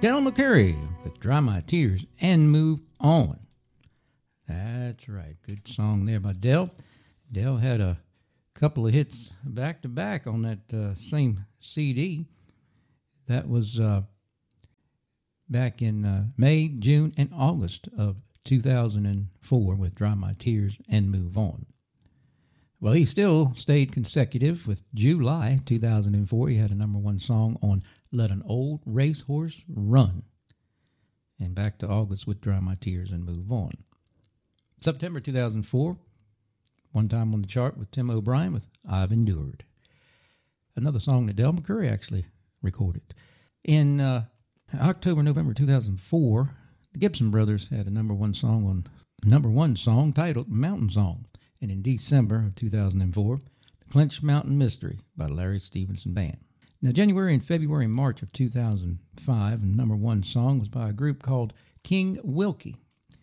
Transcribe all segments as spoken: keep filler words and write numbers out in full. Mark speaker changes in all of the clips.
Speaker 1: Del McCoury with Dry My Tears and Move On. That's right. Good song there by Del. Del had a couple of hits back to back on that uh, same C D. That was uh, back in uh, May, June, and August of two thousand four with Dry My Tears and Move On. Well, he still stayed consecutive. With July two thousand four, he had a number one song on Let an Old Racehorse Run. And back to August with Dry My Tears and Move On. September two thousand four, one time on the chart with Tim O'Brien with I've Endured. Another song that Del McCoury actually recorded. In uh, October, November two thousand four, the Gibson Brothers had a number one song on number one song titled Mountain Song. And in December of two thousand four, The Clinch Mountain Mystery by Larry Stevenson Band. Now, January and February and March of two thousand five, the number one song was by a group called King Wilkie.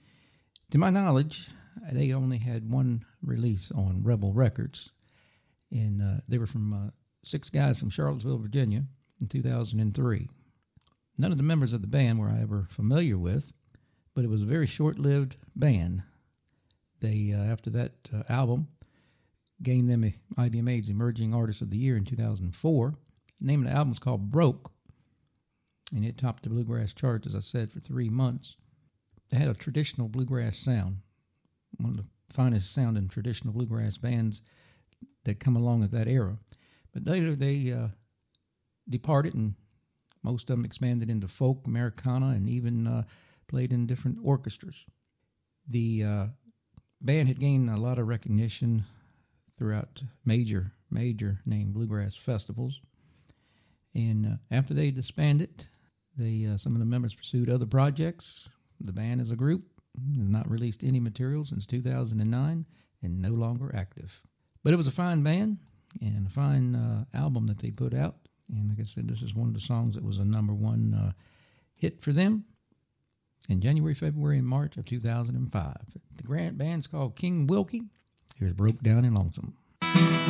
Speaker 1: To my knowledge, they only had one release on Rebel Records, and uh, they were from uh, six guys from Charlottesville, Virginia, in two thousand three. None of the members of the band were I ever familiar with, but it was a very short-lived band. They, uh, after that uh, album, gained them a I B M A's Emerging Artist of the Year in two thousand four. The name of the album is called Broke, and it topped the bluegrass charts, as I said, for three months. They had a traditional bluegrass sound, one of the finest sounding traditional bluegrass bands that come along at that era. But later they uh, departed, and most of them expanded into folk, Americana, and even uh, played in different orchestras. The uh, band had gained a lot of recognition throughout major, major name bluegrass festivals. And uh, after they disbanded, they uh, some of the members pursued other projects. The band as a group has not released any material since two thousand nine and no longer active. But it was a fine band and a fine uh, album that they put out. And like I said, this is one of the songs that was a number one uh, hit for them in January, February, and March of two thousand five. The Grant band's called King Wilkie. Here's Broke Down and Lonesome.